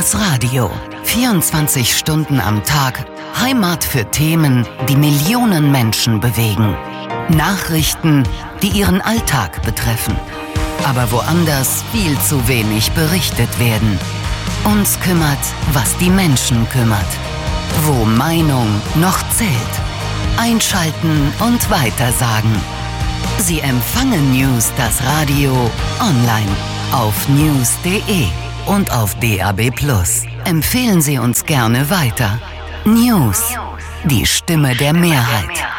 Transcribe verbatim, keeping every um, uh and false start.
Das Radio. vierundzwanzig Stunden am Tag. Heimat für Themen, die Millionen Menschen bewegen. Nachrichten, die ihren Alltag betreffen. Aber woanders viel zu wenig berichtet werden. Uns kümmert, was die Menschen kümmert. Wo Meinung noch zählt. Einschalten und weitersagen. Sie empfangen News das Radio online auf news punkt de und auf D A B plus. Empfehlen Sie uns gerne weiter. News, die Stimme der Mehrheit.